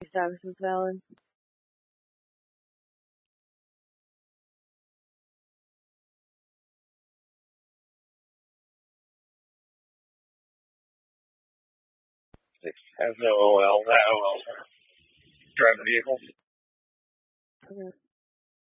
status is valid. Has no OL. That OL. Drive the vehicle. Okay.